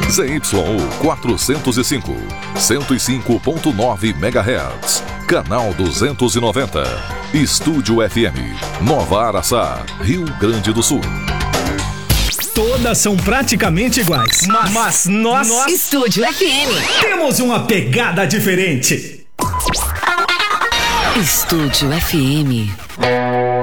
ZYU 405, 105.9 MHz. Canal 290. Estúdio FM, Nova Araçá, Rio Grande do Sul. Todas são praticamente iguais, mas nós, Estúdio FM, temos uma pegada diferente. Estúdio FM.